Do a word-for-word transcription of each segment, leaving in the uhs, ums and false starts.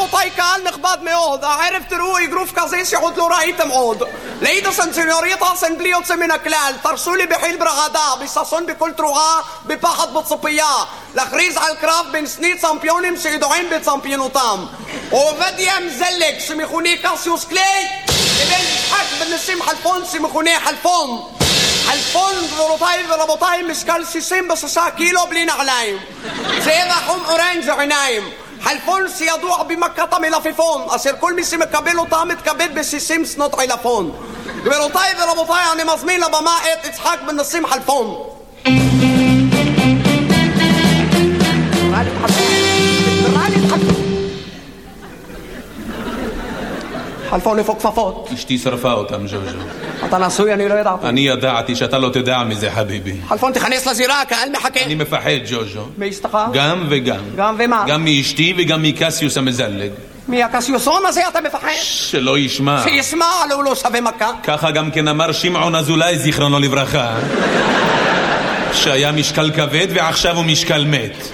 רבותיי, קהל נכבד מאוד, הערב תראו אגרוף כזה שעוד לא ראיתם עוד. לידסן סניוריטסן בלי יוצא מן הכלל, תרשו לי בחיל ברעדה, בששון בכל תרועה, בפחד בציפייה, להכריז על קרב בין שני צמפיונים שידועים בצמפיונותם. עובדיה מזלג שמכונה קסיוס קליי, לבין יצחק בן נסים חלפון שמכונה חלפון. חלפון, גבירותיי ורבותיי, משקל שישים ושישה קילו בלי נעליים. צבע חום אורנג' עיניים. חלפון שידוע במכת המלפפון, אשר כל מי שמקבל אותה מתכבד ב-שישים שנות עילפון. גבירותיי ורבותיי, אני מזמין לבמה את יצחק בן נסים חלפון. חלפון איפה כפפות? אשתי שרפה אותם, ז'וז'ו. אתה נשוי, אני לא ידעתי. אני ידעתי שאתה לא תדע מזה, חביבי. חלפון, תכנס לזירה, הקהל מחכה. אני מפחד, ז'וז'ו. מאשתך? גם וגם. גם ומה? גם מאשתי וגם מקסיוס המזלג. מהקסיוסון הזה אתה מפחד? שלא ישמע. שישמע, אבל הוא לא שווה מכה. ככה גם כן אמר שמעון אזולאי, זיכרונו לברכה. שהיה משקל כבד ועכשיו הוא משקל מת.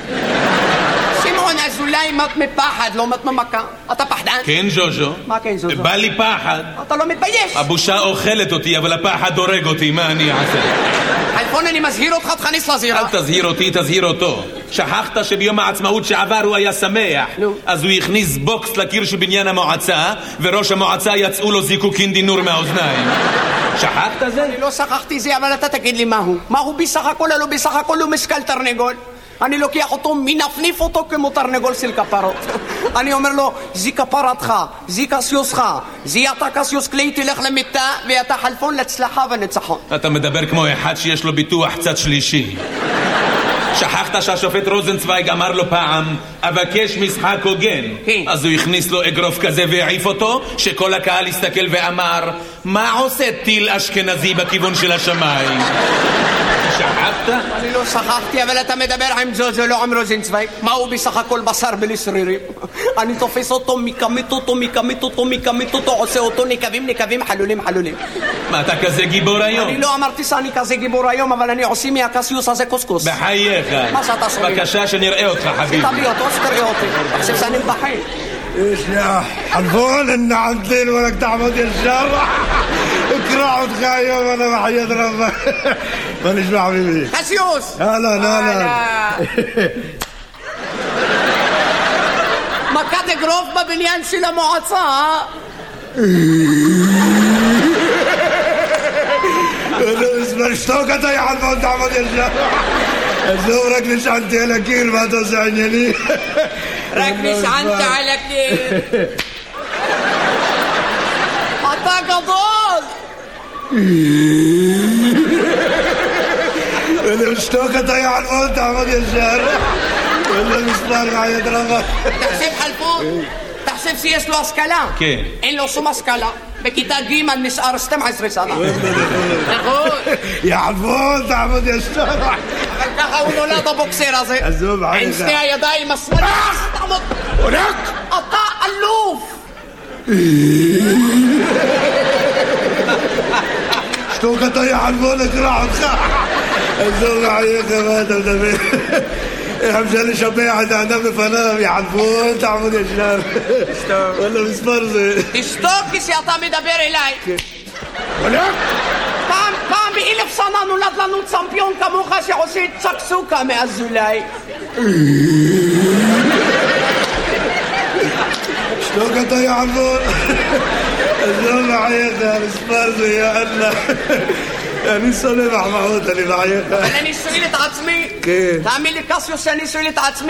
אולי מת מפחד, לא מת ממכה. אתה פחדן? כן, ז'וז'ו. מה כן, ז'וז'ו? בא לי פחד. אתה לא מתבייש. הבושה אוכלת אותי, אבל הפחד הורג אותי, מה אני אעשה? חלפון, אני מזהיר אותך, תכניס לזירה. אל תזהיר אותי, תזהיר אותו. שכחת שביום העצמאות שעבר הוא היה שמח. נו. אז הוא הכניס בוקס לקיר של בניין המועצה, וראש המועצה יצאו לו זיקוקין דינור מהאוזניים. שכחת זה? אני לא שכחתי זה, אבל אתה תגיד לי מהו. מהו בסך הכל, לא בסך הכל הוא משקל תרנגול. אני לוקח אותו, מנפניף אותו כמו תרנגול של כפרות. אני אומר לו, זי כפרתך, זי קסיוסך, זי אתה קסיוס קליי, תלך למיטה, ואתה חלפון להצלחה וניצחון. אתה מדבר כמו אחד שיש לו ביטוח צד שלישי. שכחת שהשופט רוזנצוויג אמר לו פעם, אבקש משחק הוגן. כן. אז הוא הכניס לו אגרוף כזה והעיף אותו, שכל הקהל הסתכל ואמר, מה עושה טיל אשכנזי בכיוון של השמיים? שכחת? אני לא שכחתי, אבל אתה מדבר עם ז'וז'ו, לא עם רוזנצוויג. מה הוא בסך הכל בשר בלי שרירים? אני תופס אותו, מקמית אותו, מקמית אותו, מקמית אותו, עושה אותו נקבים, נקבים, חלולים, חלולים. מה, אתה כזה גיבור היום? אני לא אמרתי שאני כזה גיבור היום, אבל אני עושה מהקסיוס הזה קוסקוס. בחייך. מה שאתה שומע? בבקשה שנראה אותך, חביבי. תביא אותו, שתראה אותי. עכשיו שאני מבחן. ايش يا حلفون ان عدل ولك تعمد الشر اكرع وتخايم وانا وحياة ربك مانيش مع حبيبي קסיוס! هلا هلا מכת אגרוף בבניין של המועצה. اسمع اشتوكت يا حلفون تعمد الشر زورك نشعنتي على كيل ما توسعني لي רק נשענת על הקיר. אתה גדול. اللي اشتوكت يا حلفون تعمد الشر اللي مسمار معي ربك תחשב חלפון, תחשב שיש לו השכלה. כן. אין לו שום השכלה. בכיתה ג' נשאר שתים עשרה שנה. נכון. يا حلفون تعمد الشر אבל ככה הוא נולד הבוקסר הזה. עזוב, עם עליך. שני הידיים השמאליות. תעמוד. ورك אתה אלוף. اشتوكت يا حلفون اكرع وتخاع عزوز عليك ما انت مدبر حمشالي شبيعة انا بفنام يا حلفون تعمد الشر ولا مسفرزي תשתוק כשאתה מדבר אליי. ولك פעם, פעם באלף שנה נולד לנו צמפיון כמוך שעושה צקסוקה מאזולאי. اشتوكت يا حلفون عزوز عليك يا مسفرزي يا الله אני שונא מחמאות, אני בעייך. אבל אני שואל את עצמי, כן. תאמין לי קסיוס שאני שואל את עצמי